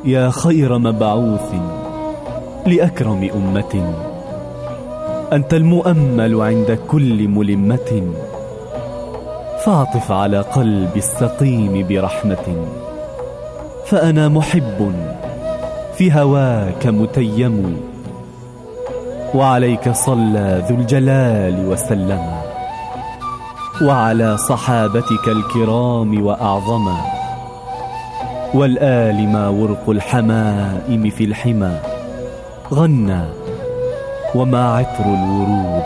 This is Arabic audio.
يا خير مبعوث لأكرم أمة، أنت المؤمل عند كل ملمة، فاعطف على قلبي السقيم برحمة، فأنا محب في هواك متيم، وعليك صلى ذو الجلال وسلم، وعلى صحابتك الكرام وأعظما، والآل ما ورق الحمائم في الحمى غنى، وما عطر الورود